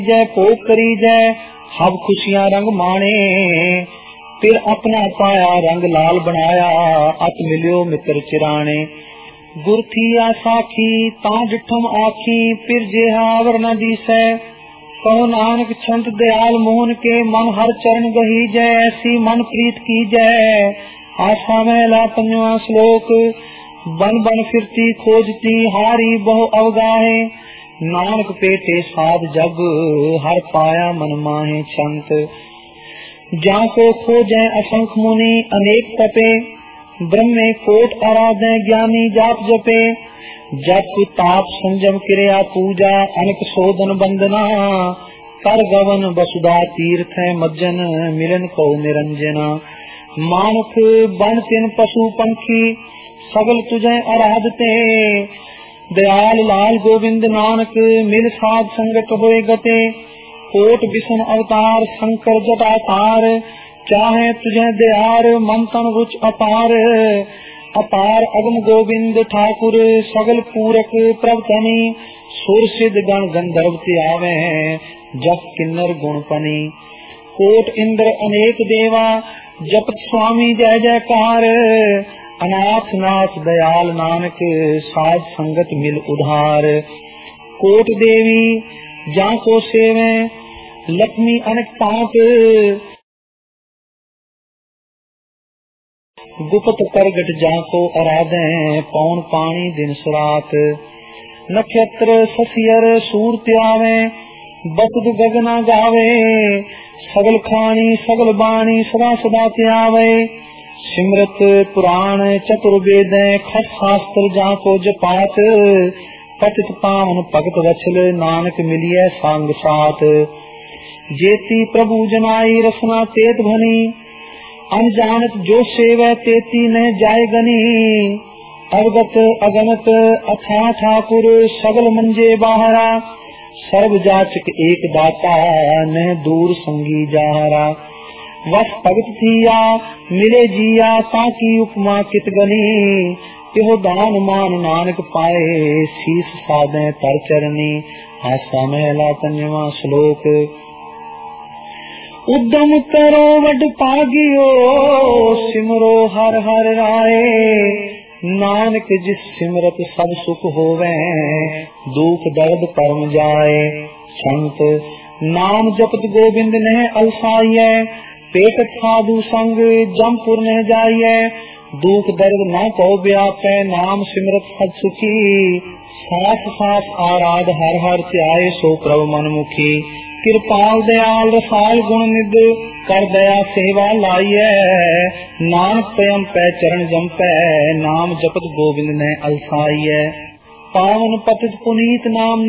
जय भोग करी जय हब खुशियां रंग माणे। फिर अपना पाया रंग लाल बनाया अत मिलियो मित्र चिराने। गुर थिया साखी ता डिठम आखी फिर जेहा अवर न दिसै। कहो नानक छंत दयाल मोहन के मन हर चरण गही जय। ऐसी मन प्रीत की जय। आशा महला पंजवा श्लोक। बन बन फिरती खोजती हारी बहु अवगाहे। नानक पेटे साध जग हर पाया मन माहे छंत। जाको खोजे असंख्य मुनि अनेक तपे। ब्रह्मे कोट आराधे ज्ञानी जाप जपे। जप ताप संयम क्रिया पूजा अनेक शोधन बंदना। कर गवन वसुधा तीर्थ मज्जन मिलन को निरंजना। मानस बन तिन पशु पंखी सगल तुझे आराधते। दयाल लाल गोविंद नानक मिल साध संगत होए गते। कोट बिशन अवतार शंकर जटाकार चाहे तुझे दयार मन तन रुच अपार। अपार अगम गोविंद ठाकुर सगल पूरक प्रभतनी। सुर सिद्ध गण गंधर्व त्यावे जप किन्नर गुणपनी। कोट इंद्र अनेक देवा जपत स्वामी जय जयकार। अनाथ नाथ दयाल नानक साध संगत मिल उधार। कोट देवी जाको सेवे लक्ष्मी अनेक पात। गुप्त प्रगट जाको आराधे पौन पानी दिन सुरात। नक्षत्र ससियर सूर त्यावे बसुद गगना गावे। सगल खानी सगल बाणी सदा सदा त्यावे। सिमरत पुराण चतुर्वेद खट शास्त्र जाको जपात। पतित पावन भगत वत्सल नानक मिलिए सांग साथ। जेती प्रभु जनाई रसना तेत भनी। अनजानत जो सेवै तेती न जाय गनी। अवगत अगनत अथा ठाकुर सगल मंजे बाहरा। सर्व जाचक एक दाता न दूर संगी जाहरा। वस भगत थिया मिले जिया ताकि उपमा कित गनी। यो दान मान नानक पाए शीस साधे तर चरनी। आशा महला पंजवा श्लोक। उद्यम करो वड पागियो सिमरो हर हर राय। नानक जिस सिमरत सब सुख होवे दुख दर्द परम जाए। संत नाम जपत गोविंद ने अलसाइए। पेट साधु संग जमपुर न जाइए। दुख दर्द न को व्यापे नाम सिमरत सद सुखी। सास सास आराध हर हर त्याय सो प्रभु मनमुखी। कृपाल दयाल रसाल गुण निध कर दया सेवा लाइए। नानक प्रेम पै चरण जमपै नाम जपत गोविंद ने अलसाइए। पावन पतित पुनीत नाम